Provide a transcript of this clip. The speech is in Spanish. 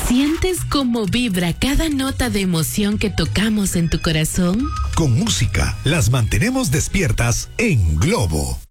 ¿Sientes cómo vibra cada nota de emoción que tocamos en tu corazón? Con música las mantenemos despiertas en Globo.